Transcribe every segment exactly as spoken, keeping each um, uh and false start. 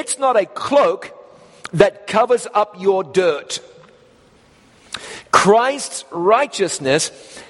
It's not a cloak that covers up your dirt. Christ's righteousness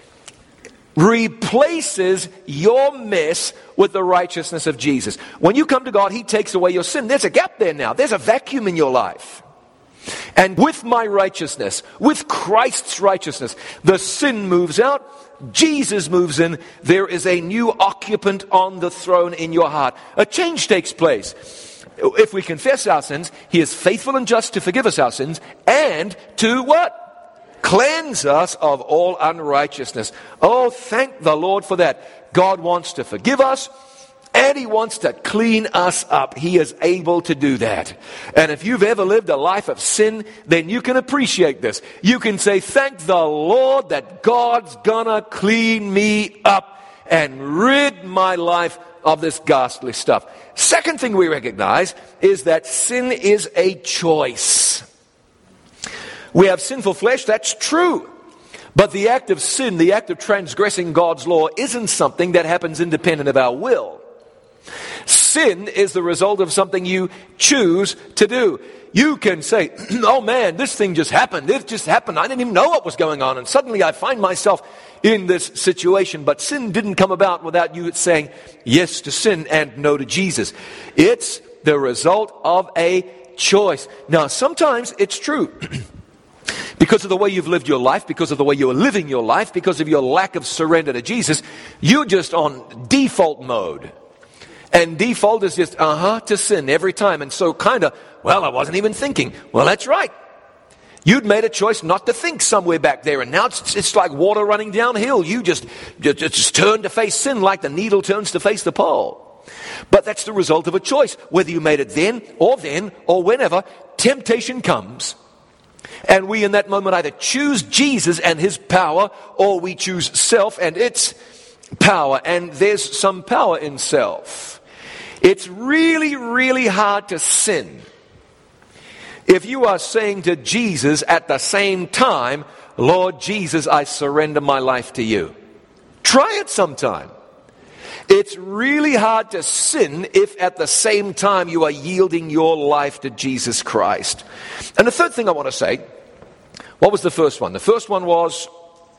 replaces your mess with the righteousness of Jesus. When you come to God, He takes away your sin. There's a gap there now. There's a vacuum in your life. And with my righteousness, with Christ's righteousness, the sin moves out, Jesus moves in, there is a new occupant on the throne in your heart. A change takes place. If we confess our sins, He is faithful and just to forgive us our sins and to what? Cleanse us of all unrighteousness. Oh, thank the Lord for that. God wants to forgive us and He wants to clean us up. He is able to do that. And if you've ever lived a life of sin, then you can appreciate this. You can say, thank the Lord that God's gonna clean me up and rid my life of this ghastly stuff. Second thing we recognize is that sin is a choice. We have sinful flesh, that's true. But the act of sin, the act of transgressing God's law, isn't something that happens independent of our will. Sin is the result of something you choose to do. You can say, oh man, this thing just happened. It just happened. I didn't even know what was going on. And suddenly I find myself in this situation. But sin didn't come about without you saying yes to sin and no to Jesus. It's the result of a choice. Now, sometimes it's true. Because of the way you've lived your life, because of the way you're living your life, because of your lack of surrender to Jesus, you're just on default mode. And default is just, uh-huh, to sin every time. And so kind of, well, I wasn't even thinking. Well, that's right. You'd made a choice not to think somewhere back there. And now it's, it's like water running downhill. You just, just, just turn to face sin like the needle turns to face the pole. But that's the result of a choice. Whether you made it then or then or whenever, temptation comes. And we in that moment either choose Jesus and His power, or we choose self and its power. And there's some power in self. It's really, really hard to sin if you are saying to Jesus at the same time, Lord Jesus, I surrender my life to you. Try it sometime. It's really hard to sin if at the same time you are yielding your life to Jesus Christ. And the third thing I want to say, what was the first one? The first one was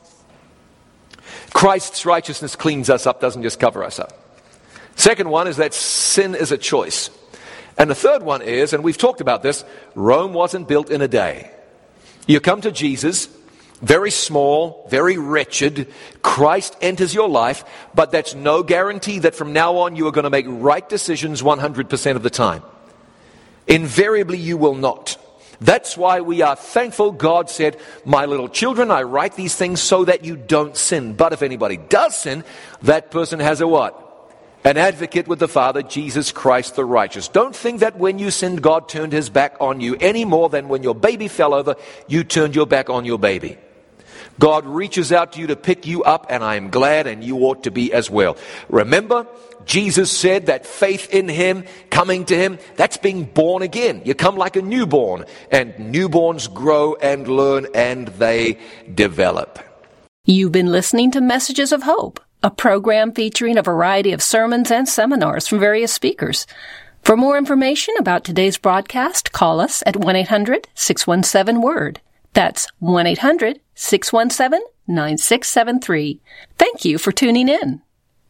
Christ's righteousness cleans us up, doesn't just cover us up. Second one is that sin is a choice. And the third one is, and we've talked about this, Rome wasn't built in a day. You come to Jesus, very small, very wretched. Christ enters your life, but that's no guarantee that from now on you are going to make right decisions one hundred percent of the time. Invariably you will not. That's why we are thankful God said, my little children, I write these things so that you don't sin. But if anybody does sin, that person has a what? An advocate with the Father, Jesus Christ the righteous. Don't think that when you sinned, God turned His back on you any more than when your baby fell over, you turned your back on your baby. God reaches out to you to pick you up, and I am glad, and you ought to be as well. Remember, Jesus said that faith in Him, coming to Him, that's being born again. You come like a newborn, and newborns grow and learn, and they develop. You've been listening to Messages of Hope, a program featuring a variety of sermons and seminars from various speakers. For more information about today's broadcast, call us at one eight hundred six one seven word. That's one eight hundred six one seven nine six seven three. Thank you for tuning in.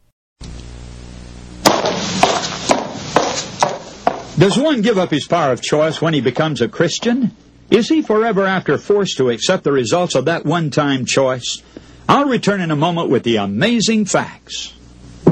Does one give up his power of choice when he becomes a Christian? Is he forever after forced to accept the results of that one-time choice? I'll return in a moment with the amazing facts.